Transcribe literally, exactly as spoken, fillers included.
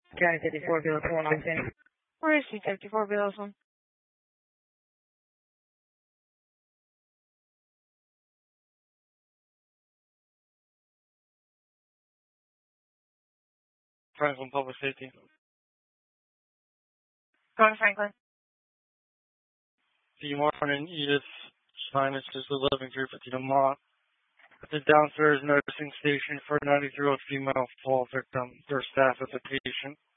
County fifty-four, Bill one nineteen. Where is C fifty-four, Bill one? Franklin Public Safety. Go on, Franklin. Good morning, Edith. Time is just eleven three fifty tomorrow. At the downstairs nursing station for a ninety-three-year-old female fall victim. Their staff at the patient.